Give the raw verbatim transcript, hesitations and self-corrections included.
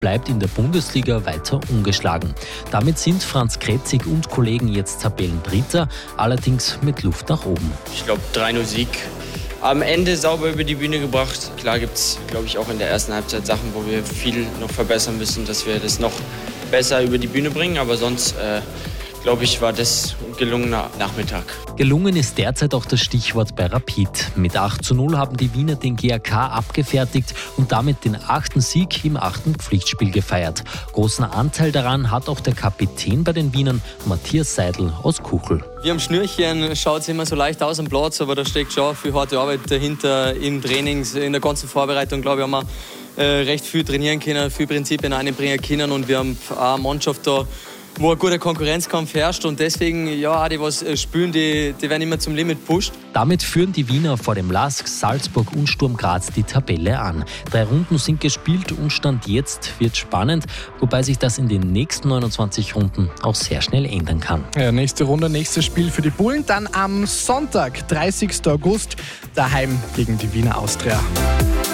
bleibt in der Bundesliga weiter ungeschlagen. Damit sind Franz Kretzig und Kollegen jetzt Tabellendritter, allerdings mit Luft nach oben. Ich glaube drei null Sieg. Am Ende sauber über die Bühne gebracht. Klar gibt es, glaube ich, auch in der ersten Halbzeit Sachen, wo wir viel noch verbessern müssen, dass wir das noch besser über die Bühne bringen. Aber sonst, äh, glaube ich, war das ein gelungener Nachmittag. Gelungen ist derzeit auch das Stichwort bei Rapid. Mit acht zu null haben die Wiener den G A K abgefertigt und damit den achten Sieg im achten Pflichtspiel gefeiert. Großen Anteil daran hat auch der Kapitän bei den Wienern, Matthias Seidel aus Kuchel. Wir am Schnürchen schaut es immer so leicht aus am Platz, aber da steckt schon viel harte Arbeit dahinter. Im Training, in der ganzen Vorbereitung, glaube ich, haben wir äh, recht viel trainieren können, viele Prinzipien einbringen können und wir haben auch eine Mannschaft da, wo ein guter Konkurrenzkampf herrscht und deswegen, ja, auch die was spielen, die, die werden immer zum Limit pusht. Damit führen die Wiener vor dem LASK, Salzburg und Sturm Graz die Tabelle an. Drei Runden sind gespielt und Stand jetzt wird spannend, wobei sich das in den nächsten neunundzwanzig Runden auch sehr schnell ändern kann. Ja, nächste Runde, nächstes Spiel für die Bullen, dann am Sonntag, dreißigsten August, daheim gegen die Wiener Austria.